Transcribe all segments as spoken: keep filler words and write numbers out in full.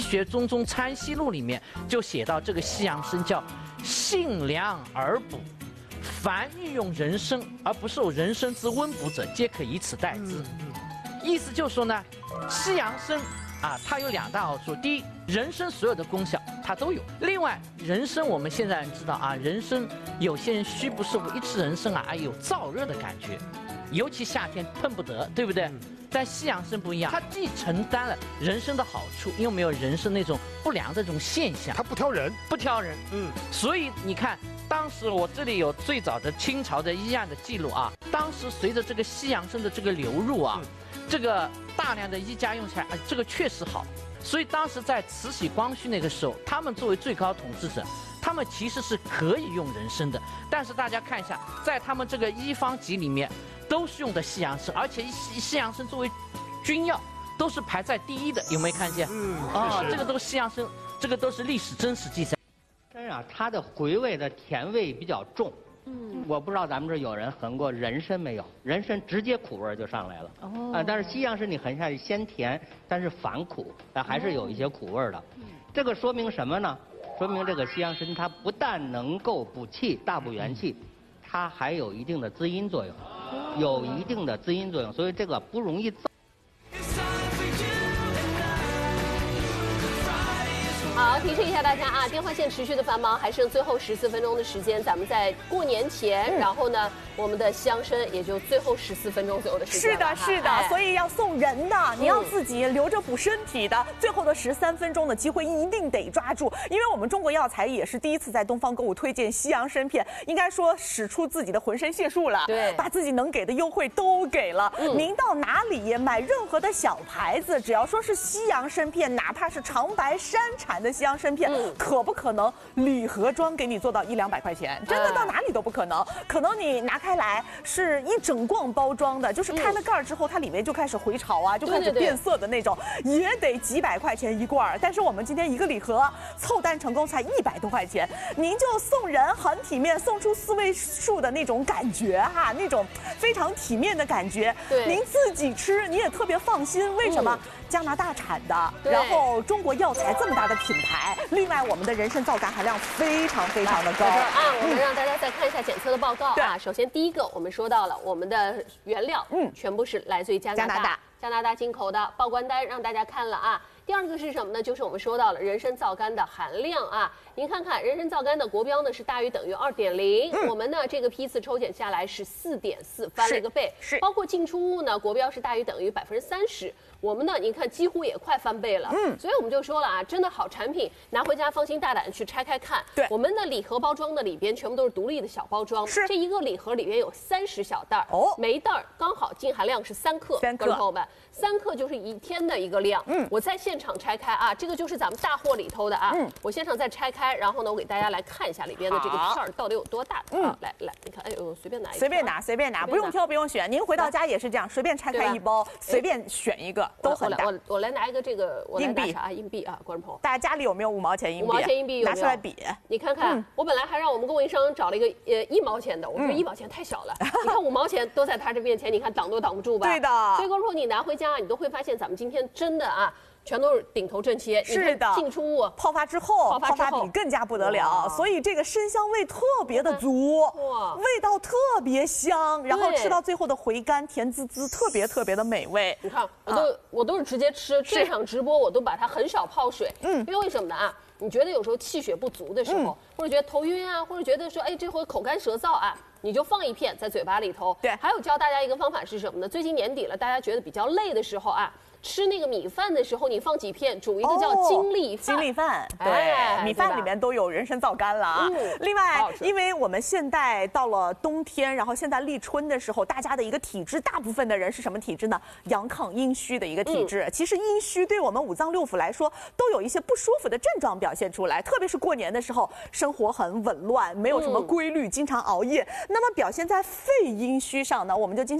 学宗宗参析录》里面就写到这个西洋参叫性凉而补，凡欲用人参而不受人参之温补者，皆可以此代之。意思就是说呢，西洋参啊，它有两大好处。第一，人参所有的功效它都有。另外，人参我们现在知道啊，人参有些人虚不受补，一吃人参啊，哎有燥热的感觉，尤其夏天碰不得，对不对？但西洋参不一样，它既承担了人参的好处，又没有人参那种不良的这种现象。 它不挑人， 不挑人。 嗯， 所以你看，当时我这里有最早的清朝的医案的记录啊，当时随着这个西洋参的这个流入啊。嗯这个大量的医家用起来，啊，这个确实好。所以当时在慈禧、光绪那个时候，他们作为最高统治者，他们其实是可以用人参的。但是大家看一下，在他们这个医方集里面，都是用的西洋参，而且西西洋参作为君药，都是排在第一的。有没有看见？ 嗯， 哦，这个都是西洋参，这个都是历史真实记载。 参啊，它的回味的甜味比较重。嗯，我不知道咱们这有人横过人参没有？人参直接苦味就上来了。哦，啊，但是西洋参你横下去鲜甜，但是反苦，但还是有一些苦味的。嗯，这个说明什么呢？说明这个西洋参它不但能够补气、大补元气，它还有一定的滋阴作用，有一定的滋阴作用，所以这个不容易燥。 好，提示一下大家啊，电话线持续的繁忙，还剩最后十四分钟的时间，咱们在过年前，嗯、然后呢，我们的西洋参也就最后十四分钟左右的时间。 是的，是的，哎、所以要送人的，你要自己留着补身体的，嗯、最后的十三分钟的机会一定得抓住，因为我们中国药材也是第一次在东方购物推荐西洋参片，应该说使出自己的浑身解数了， 对， 把自己能给的优惠都给了。嗯、您到哪里买任何的小牌子，只要说是西洋参片，哪怕是长白山产的西洋参片，嗯、可不可能礼盒装给你做到一两百块钱？真的到哪里都不可能。嗯、可能你拿开来是一整罐包装的，就是开了盖儿之后，它里面就开始回潮啊，就开始变色的那种，对对对也得几百块钱一罐。但是我们今天一个礼盒凑单成功才一百多块钱，您就送人很体面，送出四位数的那种感觉哈、啊，那种非常体面的感觉。 对， 您自己吃你也特别放心。为什么？嗯、加拿大产的，然后中国药材这么大的品牌，另外我们的人参皂苷含量非常非常的高。 啊，我们让大家再看一下检测的报告啊。首先第一个，我们说到了我们的原料，嗯，全部是来自于加拿大，加拿大，加拿大进口的，报关单让大家看了啊。第二个是什么呢？就是我们说到了人参皂苷的含量啊。您看看人参皂苷的国标呢是大于等于二点零，我们呢这个批次抽检下来是四点四，翻了一个倍。是，包括进出物呢，国标是大于等于百分之三十，我们呢您看几乎也快翻倍了。嗯，所以我们就说了啊，真的好产品，拿回家放心大胆去拆开看。对，我们的礼盒包装的里边全部都是独立的小包装，是这一个礼盒里边有三十小袋哦，每一袋刚好净含量是三克，三克，朋友们，三克就是一天的一个量。嗯，我在现场拆开啊，这个就是咱们大货里头的啊。嗯，我现场再拆开，然后呢，我给大家来看一下里边的这个片儿到底有多大。嗯，啊、来来，你看，哎呦，随便拿一个， 随便拿，随便拿，不用挑，不用选。您回到家也是这样，随便拆开一包，随便选一个，都很大。 我我来拿一个这个我来硬币啊，硬币啊，观众朋友， 大家家里有没有五毛钱硬币？ 五毛钱硬币有没有？ 拿出来比。 你看看，嗯、我本来还让我们供应商找了一个呃一毛钱的，我说一毛钱太小了，嗯、你看五毛钱都在他这面前，你看挡都挡不住吧？ 对的。 所以观众朋友，你拿回家，你都会发现咱们今天真的啊。全都是顶头正切， 是的， 进出物泡发之后， 泡发之后比更加不得了，所以这个参香味特别的足，哇，味道特别香，然后吃到最后的回甘，甜滋滋，特别特别的美味。 你看，我都、啊、我都是直接吃，这场直播我都把它很少泡水，嗯，因为为什么呢啊？你觉得有时候气血不足的时候，嗯、或者觉得头晕啊，或者觉得说，哎，这回口干舌燥啊。你就放一片在嘴巴里头。对，还有教大家一个方法是什么呢？最近年底了，大家觉得比较累的时候啊，吃那个米饭的时候，你放几片，煮一个叫精力饭。 精力饭，对，米饭里面都有人参皂苷了啊。嗯、另外，因为我们现在到了冬天，然后现在立春的时候，大家的一个体质，大部分的人是什么体质呢？阳亢阴虚的一个体质。嗯、其实阴虚对我们五脏六腑来说，都有一些不舒服的症状表现出来，特别是过年的时候，生活很紊乱，没有什么规律，嗯、经常熬夜。那么表现在肺阴虚上呢，我们就经常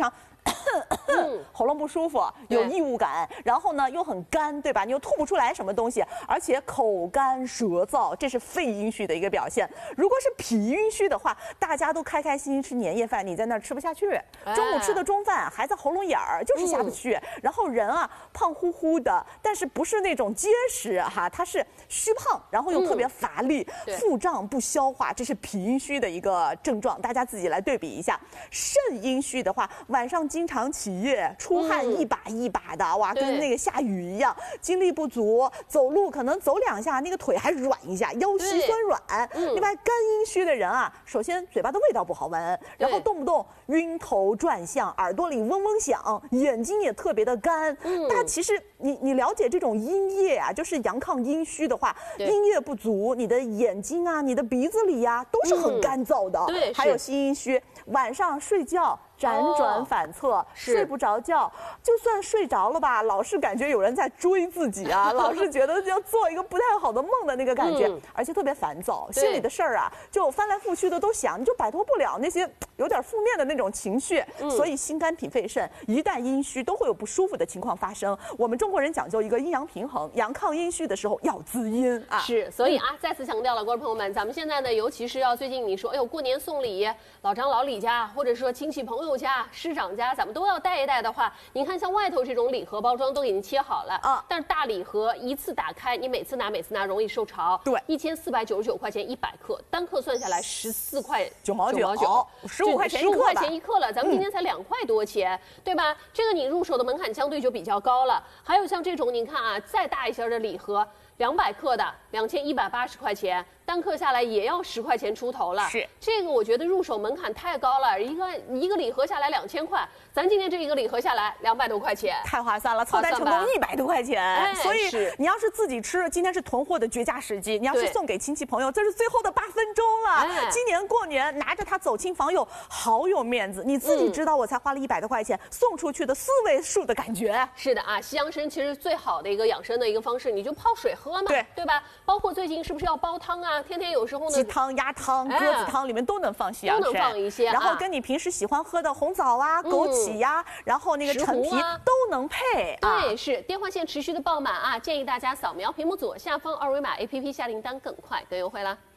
喉咙不舒服，有异物感，然后呢又很干，对吧？你又吐不出来什么东西，而且口干舌燥，这是肺阴虚的一个表现。如果是脾阴虚的话，大家都开开心心吃年夜饭，你在那儿吃不下去，中午吃的中饭还在喉咙眼儿，就是下不去。然后人啊胖乎乎的，但是不是那种结实哈，它是虚胖，然后又特别乏力，腹胀不消化，这是脾阴虚的一个症状，大家自己来对比一下。肾阴虚的话，晚上经常起夜，出汗一把一把的，哇，跟那个下雨一样，精力不足，走路可能走两下，那个腿还软一下，腰膝酸软。另外，肝阴虚的人啊，首先嘴巴的味道不好闻，然后动不动晕头转向，耳朵里嗡嗡响，眼睛也特别的干。但其实你你了解这种阴液啊，就是阳亢阴虚的话，阴液不足，你的眼睛啊，你的鼻子里呀、啊，都是很干燥的。 对， 还有心阴虚，晚上睡觉辗转反侧，哦、睡不着觉，就算睡着了吧，老是感觉有人在追自己啊，老是觉得要做一个不太好的梦的那个感觉，嗯、而且特别烦躁，心里的事儿啊，就翻来覆去的都想，你就摆脱不了那些有点负面的那种情绪，嗯、所以心肝脾肺肾一旦阴虚，都会有不舒服的情况发生。我们中国人讲究一个阴阳平衡，阳亢阴虚的时候要滋阴啊。 是，所以啊，嗯、再次强调了，观众朋友们，咱们现在呢，尤其是要最近你说，哎呦，过年送礼，老张老李家，或者说亲戚朋友家、师长家，咱们都要带一带的话，您看像外头这种礼盒包装都给您切好了啊，但是大礼盒一次打开，你每次拿每次拿容易受潮。 对， 一千四百九十九块钱一百克，单克算下来十四块九毛九，十五块钱一克， 十五块钱一克了，咱们今天才两块多钱，嗯、对吧？这个你入手的门槛相对就比较高了。还有像这种，您看啊，再大一些的礼盒。两百克的两千一百八十块钱，单克下来也要十块钱出头了。 是这个，我觉得入手门槛太高了，一个一个礼盒下来两千块，咱今天这一个礼盒下来两百多块钱， 太划算了，凑单成功一百多块钱。 哎、 所以你要是自己吃，今天是囤货的绝佳时机；你要是送给亲戚朋友，这是最后的八分钟了。哎、今年过年拿着它走亲访友，好有面子。你自己知道，我才花了一百多块钱、嗯、送出去的四位数的感觉。 是的啊，西洋参其实最好的一个养生的一个方式，你就泡水喝嘛， 对对吧？包括最近是不是要煲汤啊？天天有时候呢， 鸡汤、鸭汤、鸽子汤里面都能放西洋参， 都能放一些。 然后跟你平时喜欢喝的红枣啊、枸杞呀，然后那个陈皮都能配。 对，是电话线持续的爆满啊！建议大家扫描屏幕左下方二维码 A P P 下订单，更快更优惠啦。